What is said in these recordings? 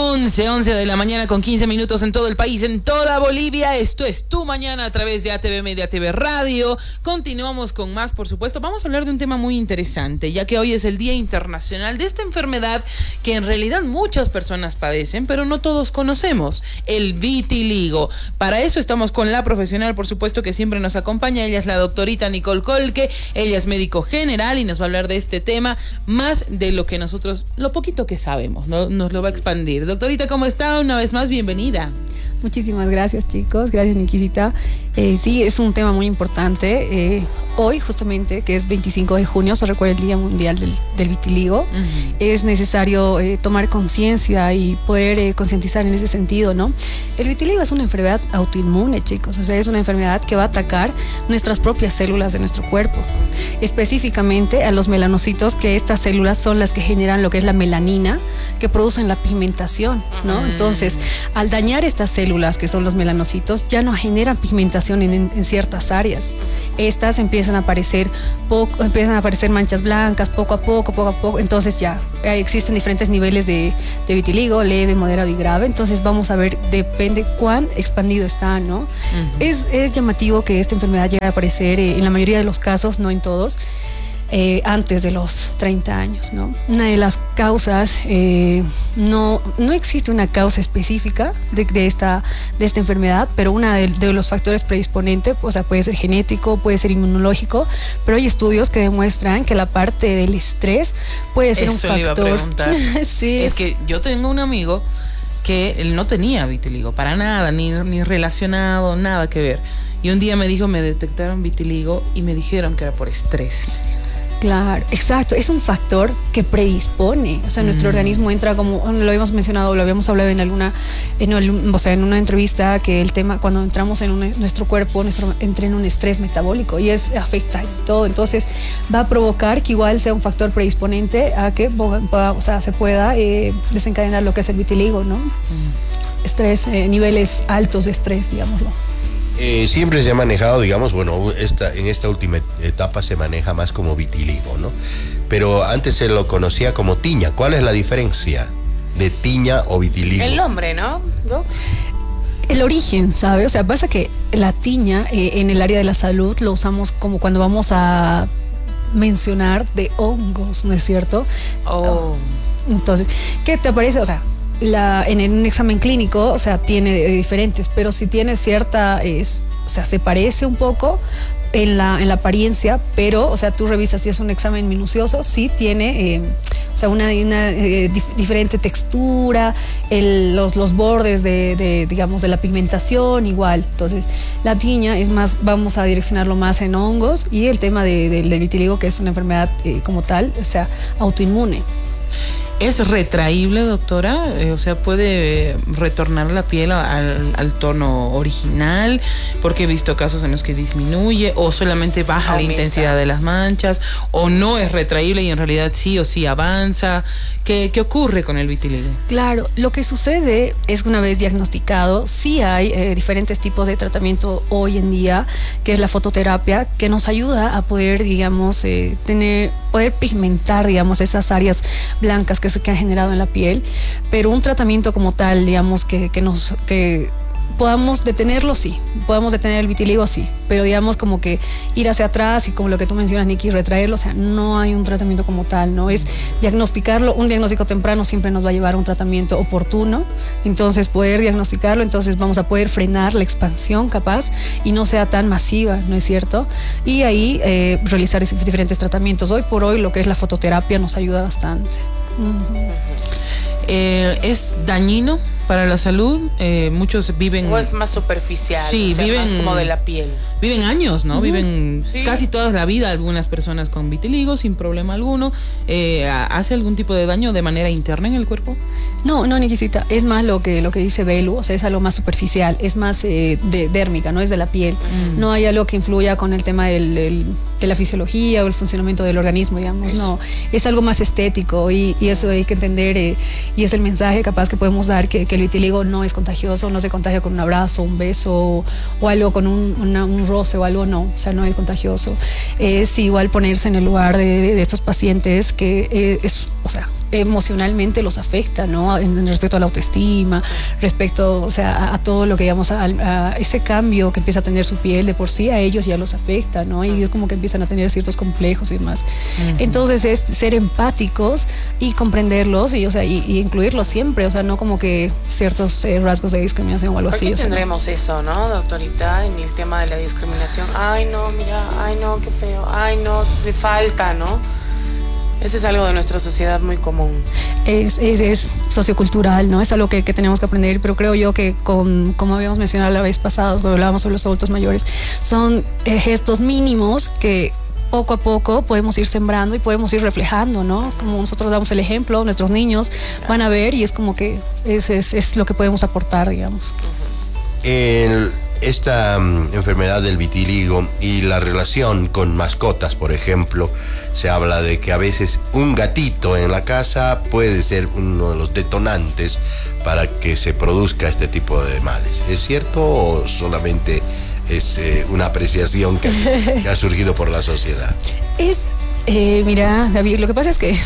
11 de la mañana con 15 minutos en todo el país, en toda Bolivia. Esto es Tu Mañana a través de ATV Media TV Radio. Continuamos con más, por supuesto. Vamos a hablar de un tema muy interesante, ya que hoy es el Día Internacional de esta enfermedad que en realidad muchas personas padecen, pero no todos conocemos, el vitiligo. Para eso estamos con la profesional, por supuesto, que siempre nos acompaña. Ella es la doctorita Nicole Colque. Ella es médico general y nos va a hablar de este tema más de lo que nosotros, lo poquito que sabemos, ¿no? Nos lo va a expandir. Doctorita, ¿cómo está? Una vez más, bienvenida. Muchísimas gracias, chicos. Gracias, Niquisita. Sí, es un tema muy importante. Hoy, justamente, que es 25 de junio, se recuerda el Día Mundial del Vitiligo. Es necesario tomar conciencia y poder concientizar en ese sentido, ¿no? El vitiligo es una enfermedad autoinmune, chicos. O sea, es una enfermedad que va a atacar nuestras propias células de nuestro cuerpo. Específicamente a los melanocitos, que estas células son las que generan lo que es la melanina, que producen la pigmentación, ¿no? Entonces, al dañar estas células, que son los melanocitos, ya no generan pigmentación en ciertas áreas. Estas empiezan a aparecer manchas blancas poco a poco. Entonces ya existen diferentes niveles de vitiligo, leve, moderado y grave. Entonces vamos a ver, depende cuán expandido está, ¿no? Es llamativo que esta enfermedad llegue a aparecer en la mayoría de los casos, no en todos, antes de los 30 años, ¿no? Una de las causas, no existe una causa específica de esta enfermedad, pero una de los factores predisponentes, o sea, puede ser genético, puede ser inmunológico, pero hay estudios que demuestran que la parte del estrés puede ser un factor. Eso le iba a preguntar. Sí, es que yo tengo un amigo que él no tenía vitiligo, para nada, ni relacionado, nada que ver. Y un día me dijo, me detectaron vitiligo y me dijeron que era por estrés. Claro, exacto, es un factor que predispone, o sea, nuestro organismo entra, como lo habíamos mencionado, lo habíamos hablado en una entrevista, que el tema, cuando entramos en nuestro cuerpo, entra en un estrés metabólico y afecta en todo. Entonces va a provocar que igual sea un factor predisponente a que se pueda desencadenar lo que es el vitiligo, ¿no? Estrés, niveles altos de estrés, digámoslo. Siempre se ha manejado, digamos, bueno, en esta última etapa se maneja más como vitiligo, ¿no? Pero antes se lo conocía como tiña. ¿Cuál es la diferencia de tiña o vitiligo? El nombre, ¿no, Doc? El origen, ¿sabe? O sea, pasa que la tiña en el área de la salud lo usamos como cuando vamos a mencionar de hongos, ¿no es cierto? Entonces, ¿qué te parece? O sea, en un examen clínico, o sea, tiene diferentes, pero si tiene cierta, o sea, se parece un poco en la apariencia, pero, o sea, tú revisas si es un examen minucioso, sí tiene, o sea, una diferente textura, los bordes digamos, de la pigmentación, igual. Entonces, la tiña es más, vamos a direccionarlo más en hongos, y el tema del vitiligo, que es una enfermedad como tal, o sea, autoinmune. ¿Es retraíble, doctora? O sea, ¿puede retornar la piel al tono original? Porque he visto casos en los que disminuye, o solamente baja la intensidad de las manchas, o no es retraíble y en realidad sí o sí avanza. ¿Qué ocurre con el vitiligo? Claro, lo que sucede es que una vez diagnosticado, sí hay diferentes tipos de tratamiento hoy en día, que es la fototerapia, que nos ayuda a poder, digamos, poder pigmentar, digamos, esas áreas blancas que han generado en la piel, pero un tratamiento como tal, digamos, que podamos detenerlo, sí, podemos detener el vitiligo, sí, pero digamos como que ir hacia atrás y como lo que tú mencionas, Nikki, retraerlo, o sea, no hay un tratamiento como tal, ¿no? Es diagnosticarlo. Un diagnóstico temprano siempre nos va a llevar a un tratamiento oportuno, entonces poder diagnosticarlo, entonces vamos a poder frenar la expansión capaz y no sea tan masiva, ¿no es cierto? Y ahí realizar diferentes tratamientos. Hoy por hoy lo que es la fototerapia nos ayuda bastante. ¿Es dañino para la salud? Muchos viven... ¿O es más superficial? Sí, o sea, viven... más como de la piel. Viven años, ¿no? Viven casi toda la vida algunas personas con vitiligo sin problema alguno. ¿Hace algún tipo de daño de manera interna en el cuerpo? No, Niquisita. Es más lo que dice Belu, o sea, es algo más superficial, es más dérmica, no es de la piel. No hay algo que influya con el tema de la fisiología o el funcionamiento del organismo, digamos. No, es algo más estético y eso hay que entender, y es el mensaje capaz que podemos dar, que el vitiligo no es contagioso, no se contagia con un abrazo, un beso o algo con un roce o algo, no, o sea, no es contagioso. Es igual ponerse en el lugar de estos pacientes que emocionalmente los afecta, ¿no? En respecto a la autoestima, respecto, o sea, a todo lo que digamos, a ese cambio que empieza a tener su piel de por sí, a ellos ya los afecta, ¿no? Y es como que empiezan a tener ciertos complejos y demás. Entonces es ser empáticos y comprenderlos y, o sea, y incluirlos siempre, o sea, no como que ciertos rasgos de discriminación o algo ¿Por así. qué O sea, tendremos eso, no, doctorita, en el tema de la discriminación? Ay, no, mira, ay, no, qué feo, ay, no, le falta, ¿no? Eso es algo de nuestra sociedad muy común. Es sociocultural, ¿no? Es algo que tenemos que aprender, pero creo yo que como habíamos mencionado la vez pasada, cuando hablábamos sobre los adultos mayores, son gestos mínimos que poco a poco podemos ir sembrando y podemos ir reflejando, ¿no? Como nosotros damos el ejemplo, nuestros niños van a ver y es como que es lo que podemos aportar, digamos. Esta enfermedad del vitiligo y la relación con mascotas, por ejemplo, se habla de que a veces un gatito en la casa puede ser uno de los detonantes para que se produzca este tipo de males. ¿Es cierto o solamente es una apreciación que ha surgido por la sociedad? Mira, David, lo que pasa es que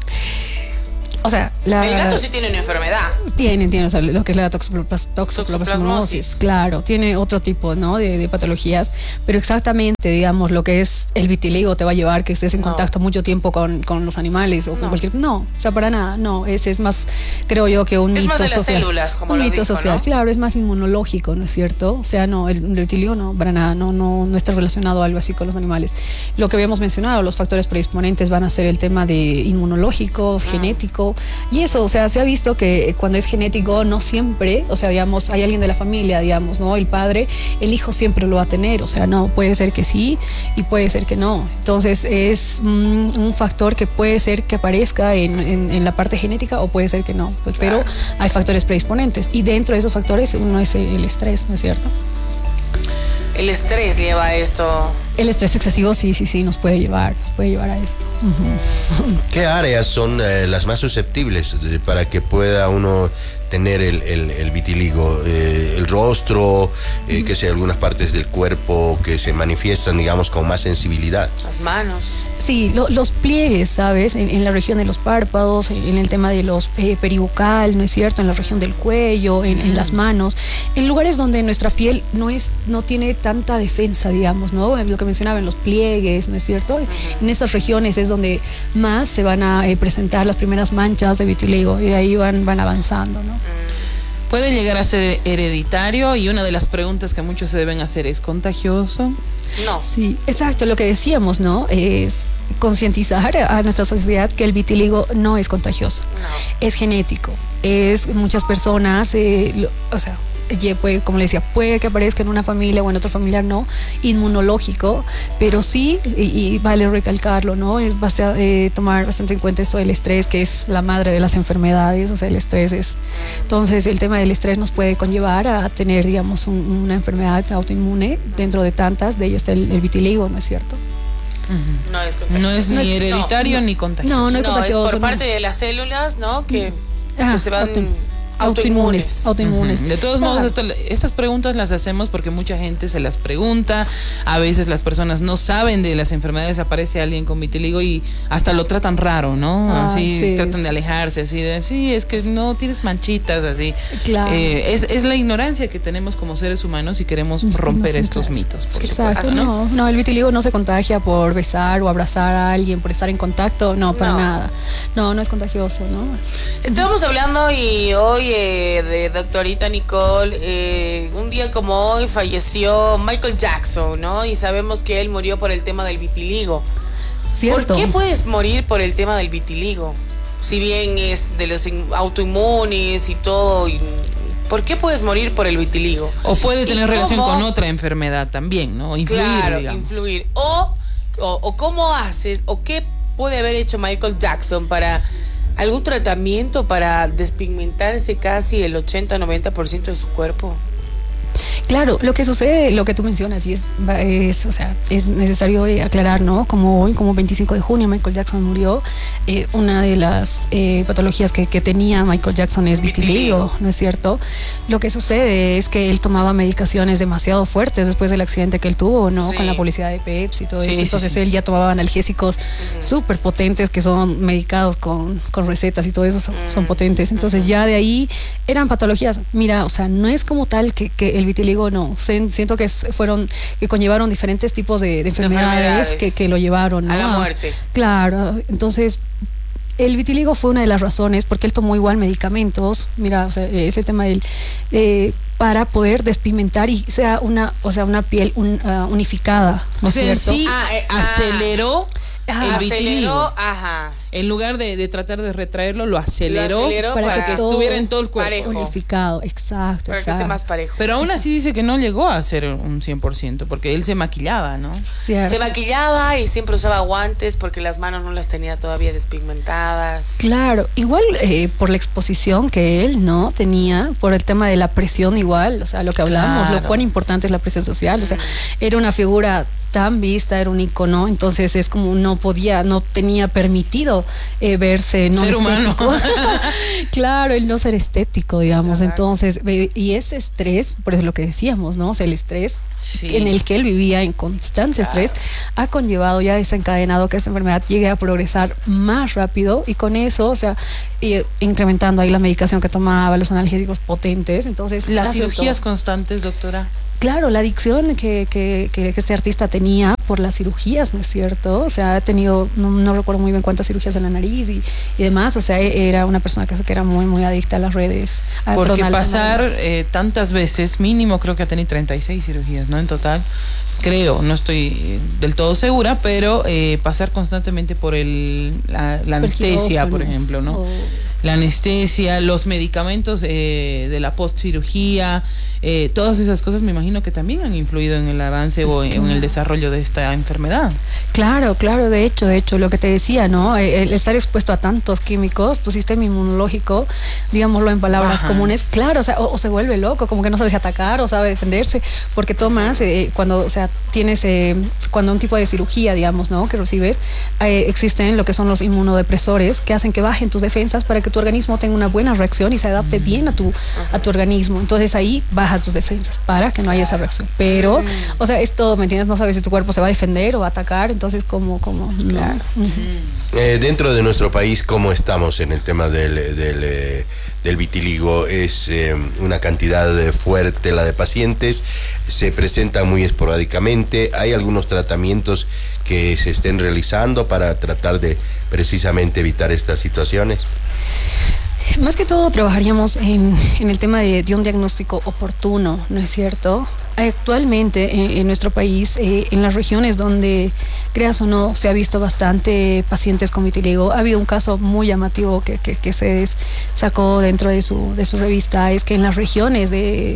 o sea, El gato sí tiene una enfermedad. Tiene, o sea, lo que es la toxoplasmosis, claro, tiene otro tipo, ¿no? de patologías, pero exactamente, digamos, lo que es el vitiligo te va a llevar que estés en contacto mucho tiempo con los animales o con cualquier... No, o sea, para nada, no, es más, creo yo que un es mito más de las social. células, como Un lo mito dijo, social, ¿no? claro, es más inmunológico, ¿no es cierto? O sea, no, el vitiligo no, para nada, no está relacionado a algo así con los animales. Lo que habíamos mencionado, los factores predisponentes van a ser el tema de inmunológicos, genético. Y eso, o sea, se ha visto que cuando es genético no siempre, o sea, digamos, hay alguien de la familia, digamos, ¿no? El padre, el hijo siempre lo va a tener, o sea, no, puede ser que sí y puede ser que no. Entonces es un factor que puede ser que aparezca en la parte genética o puede ser que no, pues, Claro. pero hay factores predisponentes y dentro de esos factores uno es el estrés, ¿no es cierto? El estrés lleva a esto. El estrés excesivo sí, nos puede llevar a esto. ¿Qué áreas son las más susceptibles para que pueda uno tener el vitiligo? El rostro, que sea algunas partes del cuerpo que se manifiestan, digamos, con más sensibilidad. Las manos. Sí, los pliegues, ¿sabes? En la región de los párpados, en el tema de los peribucal, ¿no es cierto? En la región del cuello, en las manos, en lugares donde nuestra piel no tiene tanta defensa, digamos, ¿no? Lo que mencionaba en los pliegues, ¿no es cierto? En esas regiones es donde más se van a presentar las primeras manchas de vitiligo y de ahí van avanzando, ¿no? Puede llegar a ser hereditario y una de las preguntas que muchos se deben hacer es ¿contagioso? No. Sí, exacto, lo que decíamos, ¿no? Es concientizar a nuestra sociedad que el vitiligo no es contagioso, es genético, es muchas personas, o sea, puede, como le decía, puede que aparezca en una familia o en otra familia no, inmunológico, pero sí, y vale recalcarlo, ¿no? Es tomar bastante en cuenta esto del estrés, que es la madre de las enfermedades, o sea, el estrés es... Entonces, el tema del estrés nos puede conllevar a tener, digamos, una enfermedad autoinmune, dentro de tantas, de ella está el vitiligo, ¿no es cierto? No es contagioso. No es ni hereditario ni contagioso. No es No, contagioso. es por no. parte de las células, ¿no? Que se van autoinmunes. De todos Claro. modos, estas preguntas las hacemos porque mucha gente se las pregunta. A veces las personas no saben de las enfermedades, aparece alguien con vitiligo y hasta lo tratan raro, ¿no? Así sí, tratan de alejarse, así de, sí, es que no tienes manchitas, así. Claro. Es la ignorancia que tenemos como seres humanos y queremos romper estos mitos, por Exacto, supuesto. no, el vitiligo no se contagia por besar o abrazar a alguien, por estar en contacto, no, para nada. No es contagioso, ¿no? Estábamos hablando y hoy de doctorita Nicole, un día como hoy falleció Michael Jackson, ¿no? Y sabemos que él murió por el tema del vitiligo. ¿Cierto? ¿Por qué puedes morir por el tema del vitiligo? Si bien es de los autoinmunes y todo, ¿por qué puedes morir por el vitiligo? O puede tener ¿Y relación cómo? con otra enfermedad también, ¿no? Influir, Claro, digamos. influir. O cómo haces, o qué puede haber hecho Michael Jackson para algún tratamiento para despigmentarse casi el 80-90% de su cuerpo. Claro, lo que sucede, lo que tú mencionas, y o sea, es necesario aclarar, ¿no? Como hoy, como 25 de junio, Michael Jackson murió. Una de las patologías que tenía Michael Jackson es vitiligo, ¿no es cierto? Lo que sucede es que él tomaba medicaciones demasiado fuertes después del accidente que él tuvo, ¿no? Sí. Con la publicidad de Pepsi y todo Sí, eso. sí, Entonces sí. él ya tomaba analgésicos súper potentes que son medicados con recetas y todo eso son potentes. Entonces ya de ahí eran patologías. Mira, o sea, no es como tal que el vitiligo no. Siento que que conllevaron diferentes tipos de enfermedades que lo llevaron, ¿no? A la muerte. Claro, entonces el vitiligo fue una de las razones porque él tomó igual medicamentos, mira, o sea, ese tema del para poder despigmentar y sea una piel unificada, ¿no O es sea, en cierto? sí aceleró el vitiligo. Ajá. En lugar de tratar de retraerlo, lo aceleró, para que todo estuviera en todo el cuerpo. parejo. Unificado, exacto, Para que esté más parejo. Pero aún así dice que no llegó a ser un 100%, porque él se maquillaba, ¿no? Cierto. Se maquillaba y siempre usaba guantes porque las manos no las tenía todavía despigmentadas. Claro, igual por la exposición que él no tenía, por el tema de la presión igual, o sea, lo que hablamos, Claro. lo cuán importante es la presión social, o sea, era una figura tan vista, era un icono, entonces es como no tenía permitido verse no Ser estético. humano. Claro, el no ser estético, digamos, Claro. entonces, y ese estrés, por eso lo que decíamos, ¿no? O sea, el estrés Sí. en el que él vivía en constante estrés, ha conllevado, ya desencadenado que esta enfermedad llegue a progresar más rápido y con eso, o sea, incrementando ahí la medicación que tomaba, los analgésicos potentes, entonces... Las hace cirugías todo. constantes, doctora. Claro, la adicción que este artista tenía por las cirugías, ¿no es cierto? O sea, ha tenido, no recuerdo muy bien cuántas cirugías en la nariz y demás, o sea, era una persona que era muy, muy adicta a las redes. Porque Ronald pasar Reagan. tantas veces, mínimo creo que ha tenido 36 cirugías, ¿no? En total, creo, no estoy del todo segura, pero pasar constantemente por la anestesia, por ejemplo, ¿no? La anestesia, los medicamentos de la postcirugía, todas esas cosas me imagino que también han influido en el avance o en el desarrollo de esta enfermedad. Claro, de hecho, lo que te decía, ¿no? El estar expuesto a tantos químicos, tu sistema inmunológico, digámoslo en palabras comunes, claro, o sea, o se vuelve loco, como que no sabe si atacar o sabe defenderse, porque tomas, cuando, o sea, tienes, cuando un tipo de cirugía, digamos, ¿no? Que recibes, existen lo que son los inmunodepresores que hacen que bajen tus defensas para que tu organismo tenga una buena reacción y se adapte bien a tu organismo. Entonces ahí bajas tus defensas para que no haya esa reacción. Pero, o sea, esto, ¿me entiendes? No sabes si tu cuerpo se va a defender o va a atacar, entonces como Claro. Dentro de nuestro país, ¿cómo estamos en el tema del vitiligo? ¿Es una cantidad fuerte la de pacientes? ¿Se presenta muy esporádicamente? ¿Hay algunos tratamientos que se estén realizando para tratar de precisamente evitar estas situaciones? Más que todo trabajaríamos en el tema de un diagnóstico oportuno, ¿no es cierto? Actualmente en nuestro país, en las regiones donde, creas o no, se ha visto bastante pacientes con vitiligo, ha habido un caso muy llamativo que se sacó dentro de su revista, es que en las regiones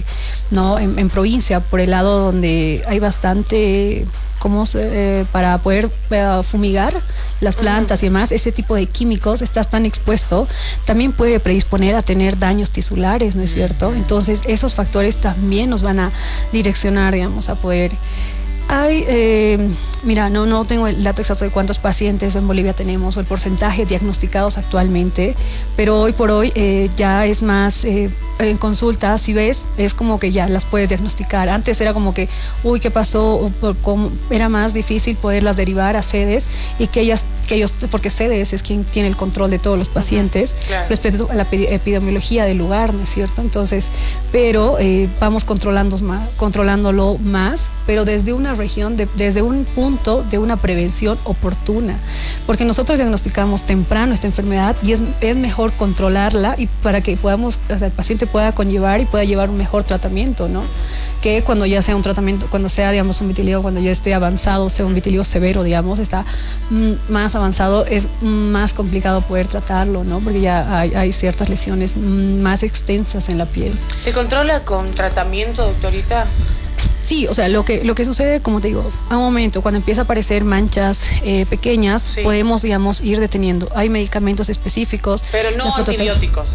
en provincia, por el lado donde hay bastante... para poder fumigar las plantas y demás, ese tipo de químicos, estás tan expuesto, también puede predisponer a tener daños tisulares, ¿no es cierto? Entonces esos factores también nos van a direccionar, digamos, a poder... Mira, no tengo el dato exacto de cuántos pacientes en Bolivia tenemos o el porcentaje diagnosticados actualmente, pero hoy por hoy ya es más en consulta, si ves, es como que ya las puedes diagnosticar. Antes era como que, uy, ¿qué pasó? Era más difícil poderlas derivar a sedes y que ellos, porque sedes es quien tiene el control de todos los pacientes, Claro. respecto a la epidemiología del lugar, ¿no es cierto? Entonces, pero vamos controlándolo más, pero desde una región, desde un punto de una prevención oportuna, porque nosotros diagnosticamos temprano esta enfermedad y es mejor controlarla y para que podamos, o sea, el paciente pueda conllevar y pueda llevar un mejor tratamiento, ¿no? Que cuando ya sea un tratamiento, cuando sea, digamos, un vitiligo, cuando ya esté avanzado, sea un vitiligo severo, digamos, está más avanzado, es más complicado poder tratarlo, ¿no? Porque ya hay ciertas lesiones más extensas en la piel. ¿Se controla con tratamiento, doctorita? Sí, o sea, lo que sucede, como te digo, a un momento, cuando empieza a aparecer manchas pequeñas, Sí. podemos, digamos, ir deteniendo. Hay medicamentos específicos. Pero no la fototerapia- antibióticos.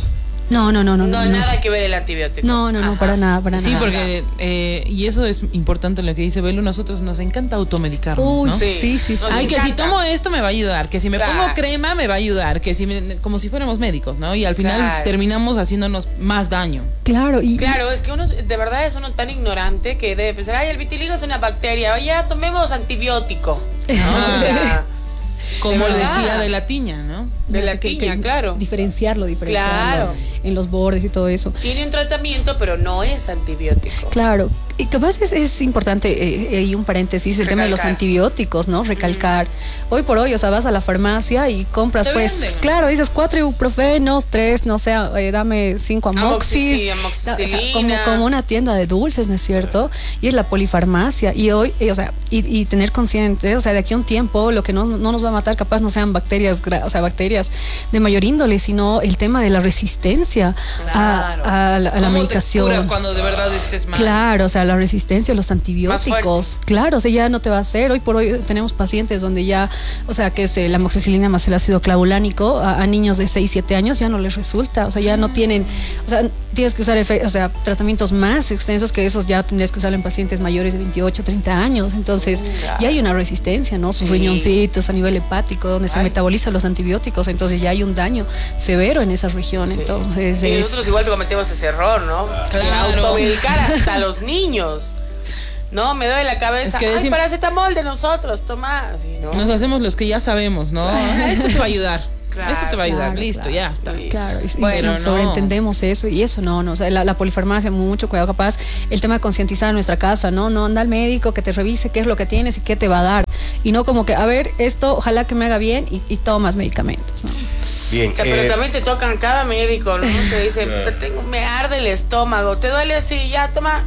No, nada que ver el antibiótico. No, para nada, para Sí, nada. porque, y eso es importante lo que dice Belu, nosotros nos encanta automedicarnos, ¿no? Sí. Ay, que si encanta. tomo esto me va a ayudar, que si me Claro. pongo crema me va a ayudar, que si como si fuéramos médicos, ¿no? Y al final Claro. terminamos haciéndonos más daño. Claro, Claro, es que uno de verdad es uno tan ignorante que debe pensar, ay, el vitiligo es una bacteria, ya tomemos antibiótico. ¿no? O sea, Como de verdad. decía de la tiña, ¿no? De la tiña, claro. Diferenciarlo Claro. en los bordes y todo eso. Tiene un tratamiento, pero no es antibiótico. Claro, y capaz es importante, y un paréntesis, el tema de los Recalcar. antibióticos, ¿no? Recalcar. Hoy por hoy, o sea, vas a la farmacia y compras, Te pues, venden. claro, dices 4 ibuprofenos, 3, no sé, dame 5 amoxis. Amoxicilina. Como una tienda de dulces, ¿no es cierto? Y es la polifarmacia. Y hoy, o sea, y tener consciente, o sea, de aquí a un tiempo, lo que no nos va a matar, capaz no sean bacterias, o sea, bacterias de mayor índole, sino el tema de la resistencia Claro. a la ¿Cómo medicación. te curas cuando de verdad estés mal? Claro, o sea, la resistencia a los antibióticos. Claro, o sea, ya no te va a hacer. Hoy por hoy tenemos pacientes donde ya, o sea, que es la amoxicilina más el ácido clavulánico, a niños de 6, 7 años ya no les resulta. O sea, ya no tienen, o sea, tienes que usar tratamientos más extensos que esos ya tendrías que usar en pacientes mayores de 28, 30 años. Entonces, ya hay una resistencia, ¿no? Sus Sí. riñoncitos a nivel hepático, donde se Ay. metabolizan los antibióticos. Entonces, ya hay un daño severo en esa región. Sí. Entonces, Y nosotros igual cometemos ese error, ¿no? Claro. De automedicar hasta a los niños. No, me duele la cabeza. Es que Ay, paracetamol de nosotros, toma. Así, ¿no? Nos hacemos los que ya sabemos, ¿no? Esto te va a ayudar. Claro, Esto te va a ayudar. claro, Listo, claro. ya está. Sí. Claro, y Bueno, si sobreentendemos eso y eso no, o sea, la polifarmacia, mucho cuidado, capaz, el tema de concientizar en nuestra casa, no anda al médico que te revise qué es lo que tienes y qué te va a dar, y no como que, a ver, esto ojalá que me haga bien y tomas medicamentos, ¿no? Bien. O sea, pero también te tocan cada médico, ¿no? Te dice, me arde el estómago, te duele así, ya toma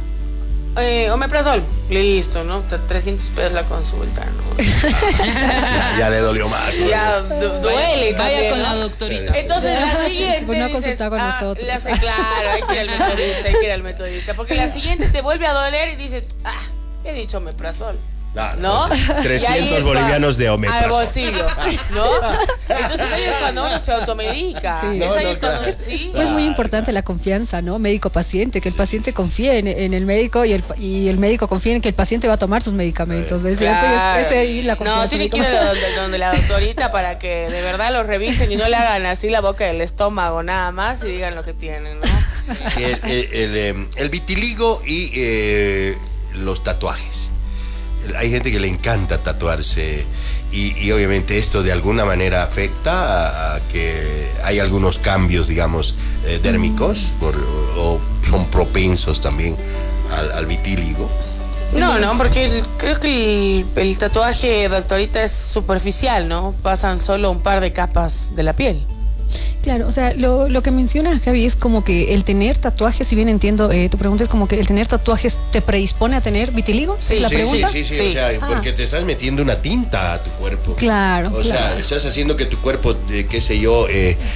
omeprazol. Listo, ¿no? 300 pesos la consulta, ¿no? ya le dolió más. ¿no? Ya duele. Vaya también, con ¿no? la doctorita. Entonces la siguiente Pues no dices, consultar con nosotros. Claro, hay que ir al metodista, porque la siguiente te vuelve a doler y dices, he dicho omeprazol. No, ¿No? Y ahí 300 es bolivianos de al omeprazol. bolsillo, ¿no? Entonces ahí es cuando uno se automedica. Sí. Es ahí No, es cuando, claro. sí. Pues es muy importante la confianza, ¿no? Médico-paciente, que el paciente confíe en el médico y el médico confíe en que el paciente va a tomar sus medicamentos. Es cierto, Claro. es ahí la confianza. No, tiene que ir donde la doctorita para que de verdad lo revisen y no le hagan así la boca del estómago nada más y digan lo que tienen, ¿no? El vitiligo y los tatuajes. Hay gente que le encanta tatuarse y obviamente esto de alguna manera afecta a que hay algunos cambios, digamos, dérmicos o son propensos también al vitíligo. No, porque creo que el tatuaje, doctorita, es superficial, ¿no? Pasan solo un par de capas de la piel. Claro, o sea, lo que menciona Javi es como que el tener tatuajes, si bien entiendo, tu pregunta es como que el tener tatuajes te predispone a tener vitiligo, Sí, ¿es la pregunta? Sí, Sí. o sea, porque te estás metiendo una tinta a tu cuerpo. Claro, O sea, claro. estás haciendo que tu cuerpo, qué sé yo,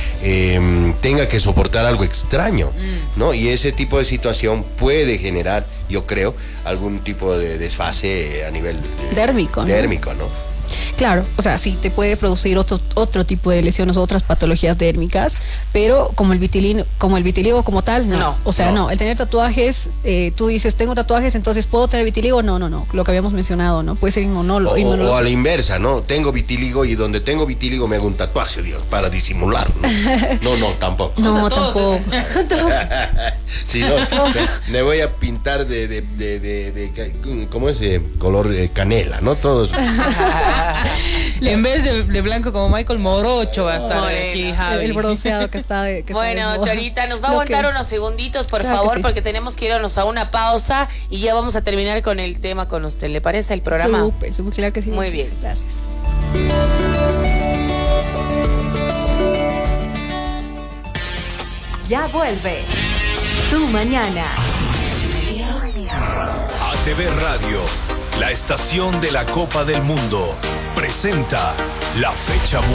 tenga que soportar algo extraño, ¿no? Y ese tipo de situación puede generar, yo creo, algún tipo de desfase a nivel Dérmico, ¿no? dérmico, ¿no? Claro, o sea, sí, te puede producir otro tipo de lesiones, otras patologías dérmicas, pero como el vitiligo como tal, no. No. O sea, no. El tener tatuajes, tú dices, tengo tatuajes, entonces ¿puedo tener vitiligo? No. Lo que habíamos mencionado, ¿no? Puede ser O a la inversa, ¿no? Tengo vitiligo y donde tengo vitiligo me hago un tatuaje, Dios, para disimular, ¿no? No, tampoco. No, Todo. tampoco. Si no, me voy a pintar ¿cómo es? Color canela, ¿no? Todos. En vez de blanco como Michael, morocho va a estar Moreno. aquí, Javi. El bronceado que está de Bueno, moda. doctorita, nos va a Lo aguantar que- unos segunditos, por Claro que favor, sí. porque tenemos que irnos a una pausa y ya vamos a terminar con el tema con usted. ¿Le parece el programa? Súper, claro que sí. Muy bien. Gracias. Ya vuelve. Tu mañana. ATV Radio, la estación de la Copa del Mundo, presenta la fecha mundial.